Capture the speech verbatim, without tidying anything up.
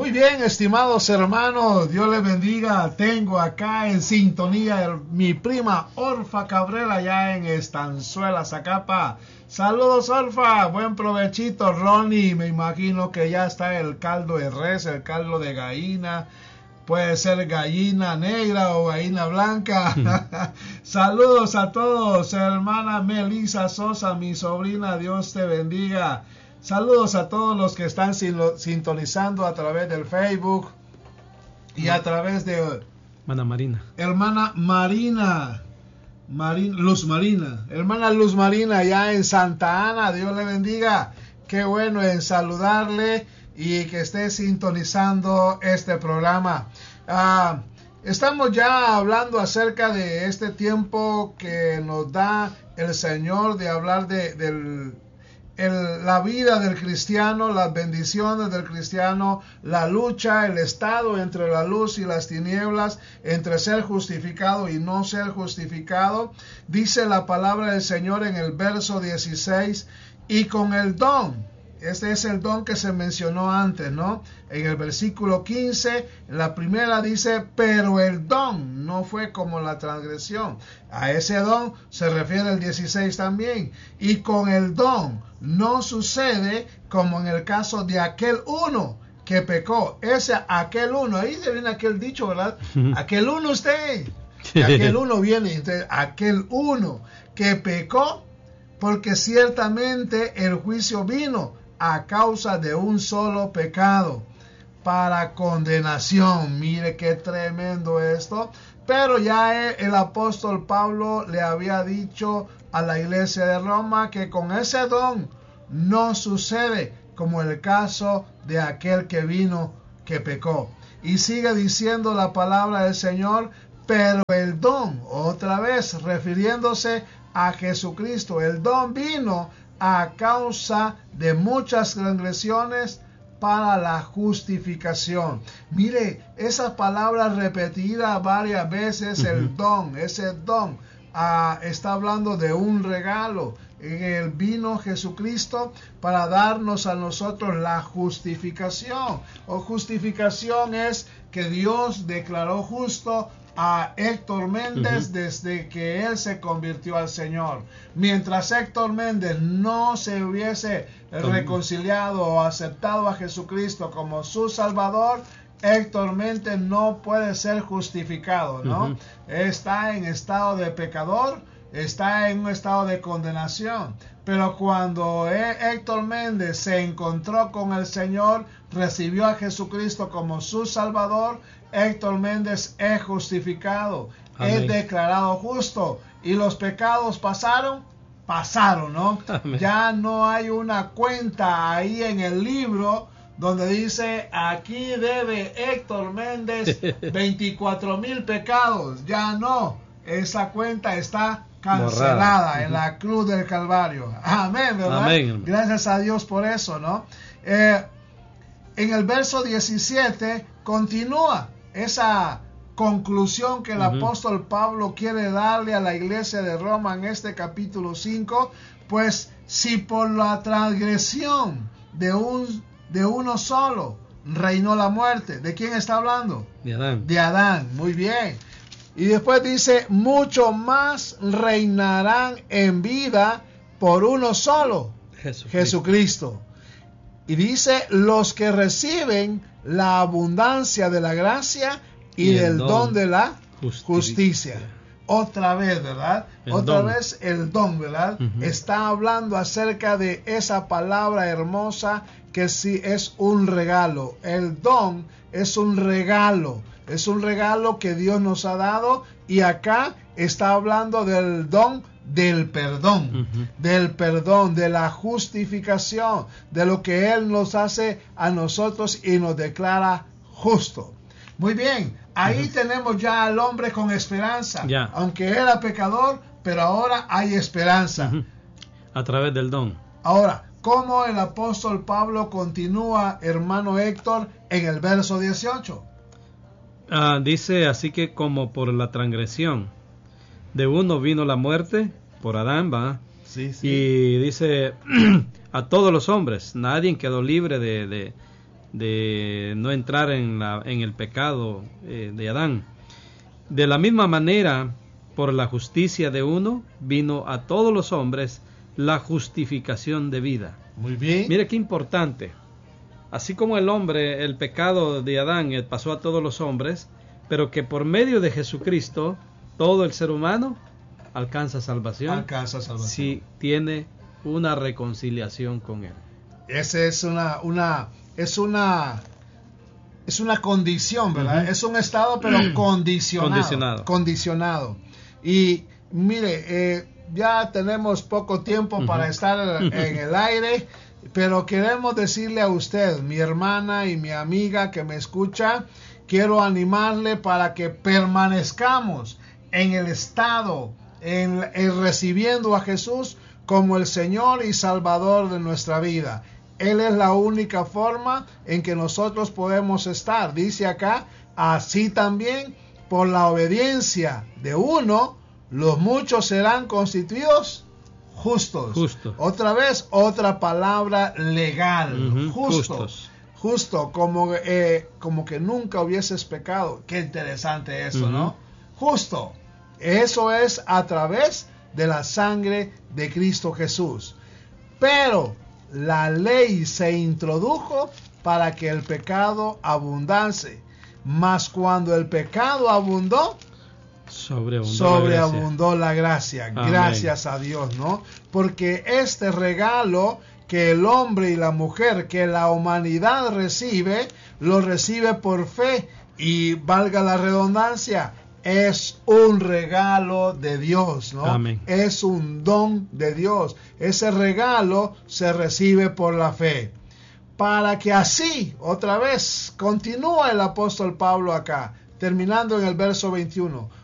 Muy bien, estimados hermanos, Dios les bendiga. Tengo acá en sintonía el, mi prima Orfa Cabrera allá en Estanzuela, Zacapa. Saludos, Orfa, buen provechito. Ronnie, me imagino que ya está el caldo de res, el caldo de gallina. Puede ser gallina negra o gallina blanca. Saludos a todos, hermana Melissa Sosa, mi sobrina, Dios te bendiga. Saludos a todos los que están sintonizando a través del Facebook y a través de Hermana Marina. Hermana Marina, Marin, Luz Marina, hermana Luz Marina, allá en Santa Ana, Dios le bendiga. Qué bueno en saludarle y que esté sintonizando este programa. Uh, estamos ya hablando acerca de este tiempo que nos da el Señor de hablar de, del El, la vida del cristiano, las bendiciones del cristiano, la lucha, el estado entre la luz y las tinieblas, entre ser justificado y no ser justificado. Dice la palabra del Señor en el verso dieciséis, y con el don. Este es el don que se mencionó antes, ¿no? En el versículo quince, la primera dice, pero el don no fue como la transgresión. A ese don se refiere el dieciséis también. Y con el don no sucede como en el caso de aquel uno que pecó. Ese aquel uno, ahí se viene aquel dicho, ¿verdad? Aquel uno usted. Aquel uno viene, entonces, aquel uno que pecó, porque ciertamente el juicio vino a causa de un solo pecado para condenación. Mire qué tremendo esto. Pero ya el apóstol Pablo le había dicho a la iglesia de Roma que con ese don no sucede como el caso de aquel que vino que pecó. Y sigue diciendo la palabra del Señor, pero el don, otra vez refiriéndose a Jesucristo, el don vino a causa de muchas transgresiones para la justificación. Mire, esa palabra repetida varias veces, uh-huh. el don, ese don, uh, está hablando de un regalo. En el vino Jesucristo para darnos a nosotros la justificación. O justificación es que Dios declaró justo a Héctor Méndez uh-huh. desde que él se convirtió al Señor. Mientras Héctor Méndez no se hubiese uh-huh. reconciliado o aceptado a Jesucristo como su Salvador, Héctor Méndez no puede ser justificado, ¿no? Uh-huh. Está en estado de pecador, está en un estado de condenación. Pero cuando Héctor Méndez se encontró con el Señor, recibió a Jesucristo como su Salvador, Héctor Méndez es justificado, Amén. Es declarado justo. Y los pecados pasaron, pasaron, ¿no? Amén. Ya no hay una cuenta ahí en el libro donde dice, aquí debe Héctor Méndez veinticuatro mil pecados. Ya no, esa cuenta está cancelada Borrada. En la cruz del Calvario. Amén, ¿verdad? Amén. Gracias a Dios por eso, ¿no? Eh, en el verso diecisiete continúa esa conclusión que el uh-huh. apóstol Pablo quiere darle a la iglesia de Roma en este capítulo cinco. Pues si por la transgresión de un de uno solo reinó la muerte, ¿de quién está hablando? De Adán. De Adán, muy bien. Y después dice, mucho más reinarán en vida por uno solo, Jesucristo. Jesucristo. Y dice, los que reciben la abundancia de la gracia y, y del don, don de la justicia. justicia. Otra vez, ¿verdad? El Otra don. vez el don, ¿verdad? Uh-huh. Está hablando acerca de esa palabra hermosa que sí es un regalo. El don es un regalo. Es un regalo que Dios nos ha dado, y acá está hablando del don del perdón, uh-huh. del perdón, de la justificación, de lo que Él nos hace a nosotros y nos declara justo. Muy bien, ahí uh-huh. tenemos ya al hombre con esperanza, yeah. aunque era pecador, pero ahora hay esperanza. Uh-huh. A través del don. Ahora, ¿cómo el apóstol Pablo continúa, hermano Héctor, en el verso dieciocho? Uh, dice, así que como por la transgresión de uno vino la muerte, por Adán, va. Sí, sí. Y dice, a todos los hombres, nadie quedó libre de, de, de no entrar en, la, en el pecado eh, de Adán. De la misma manera, por la justicia de uno, vino a todos los hombres la justificación de vida. Muy bien. Mire qué importante. Así como el hombre, el pecado de Adán pasó a todos los hombres, pero que por medio de Jesucristo, todo el ser humano alcanza salvación, alcanza salvación. si tiene una reconciliación con Él. Esa es una, una, es una, es una condición, ¿verdad? Uh-huh. Es un estado, pero condicionado. Condicionado. Condicionado. Y mire, eh, ya tenemos poco tiempo uh-huh. para estar en el aire, pero queremos decirle a usted, mi hermana y mi amiga que me escucha, quiero animarle para que permanezcamos en el estado, en, en recibiendo a Jesús como el Señor y Salvador de nuestra vida. Él es la única forma en que nosotros podemos estar. Dice acá, así también por la obediencia de uno, los muchos serán constituidos justos. Justo. Otra vez, otra palabra legal. Uh-huh. Justo. Justos. Justo, como, eh, como que nunca hubieses pecado. Qué interesante eso, uh-huh. ¿no? Justo. Eso es a través de la sangre de Cristo Jesús. Pero la ley se introdujo para que el pecado abundase. Mas cuando el pecado abundó, sobreabundó, sobreabundó la gracia. La gracia. Gracias a Dios, ¿no? Porque este regalo que el hombre y la mujer, que la humanidad recibe, lo recibe por fe. Y valga la redundancia, es un regalo de Dios, ¿no? Amén. Es un don de Dios. Ese regalo se recibe por la fe. Para que así, otra vez, continúa el apóstol Pablo acá, terminando en el verso veintiuno.